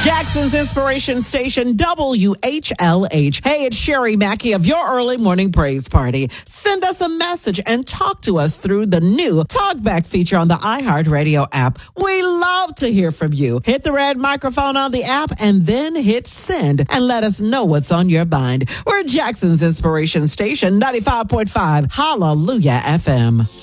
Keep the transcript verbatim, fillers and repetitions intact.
Jackson's Inspiration Station, W H L H. Hey, it's Sherry Mackey of your early morning praise party. Send us a message and talk to us through the new Talkback feature on the iHeartRadio app. We love to hear from you. Hit the red microphone on the app and then hit send and let us know what's on your mind. We're Jackson's Inspiration Station, ninety-five point five Hallelujah F M.